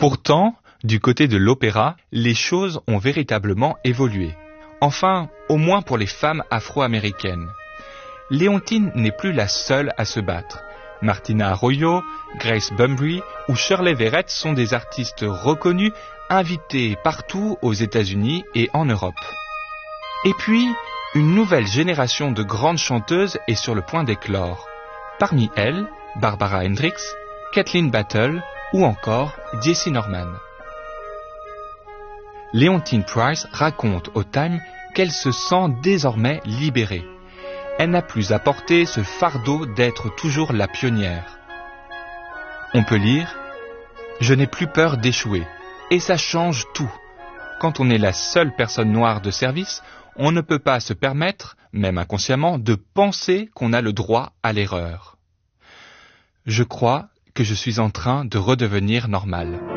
Pourtant, du côté de l'opéra, les choses ont véritablement évolué. Enfin, au moins pour les femmes afro-américaines. Léontine n'est plus la seule à se battre. Martina Arroyo, Grace Bumbry ou Shirley Verrett sont des artistes reconnus, invités partout aux États-Unis et en Europe. Et puis, une nouvelle génération de grandes chanteuses est sur le point d'éclore. Parmi elles, Barbara Hendricks, Kathleen Battle ou encore Jessie Norman. Léontine Price raconte au Time qu'elle se sent désormais libérée. Elle n'a plus à porter ce fardeau d'être toujours la pionnière. On peut lire « Je n'ai plus peur d'échouer » et ça change tout. Quand on est la seule personne noire de service, on ne peut pas se permettre, même inconsciemment, de penser qu'on a le droit à l'erreur. Je crois que je suis en train de redevenir normale.